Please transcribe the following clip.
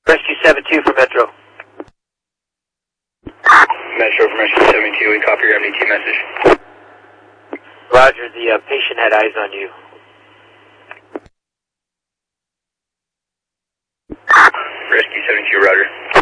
Rescue 72 for Metro. Metro from Rescue 72, we copy your MDT message. Roger, the patient had eyes on you. Rescue 72, roger.